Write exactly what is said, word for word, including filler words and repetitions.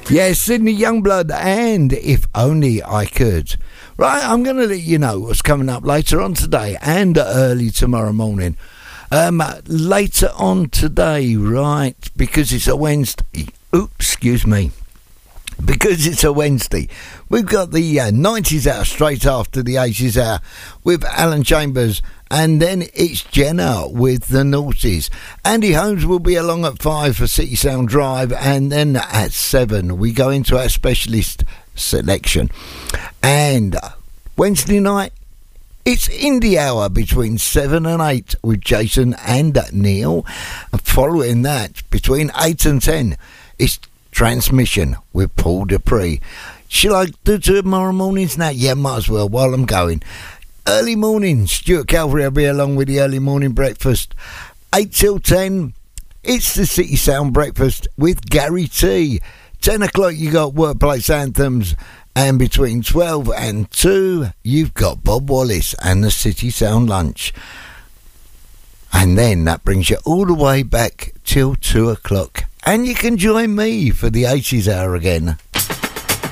Yes, Sydney Youngblood and If Only I Could. Right, I'm going to let you know what's coming up later on today and early tomorrow morning. Um, later on today, right, because it's a Wednesday. Oops, excuse me. Because it's a Wednesday, we've got the uh, nineties hour straight after the eighties hour with Alan Chambers, and then it's Jenna with the Naughties. Andy Holmes will be along at five for City Sound Drive, and then at seven we go into our specialist selection. And uh, Wednesday night, it's Indie Hour between seven and eight with Jason and Neil. And following that, between eight and ten, it's Transmission with Paul Dupree. Shall I do tomorrow mornings now? Yeah, might as well while I'm going. Early morning, Stuart Calvary will be along with the early morning breakfast. eight till ten, it's the City Sound Breakfast with Gary T. ten o'clock, you got Workplace Anthems. And between twelve and two, you've got Bob Wallace and the City Sound Lunch. And then that brings you all the way back till two o'clock. And you can join me for the eighties hour again.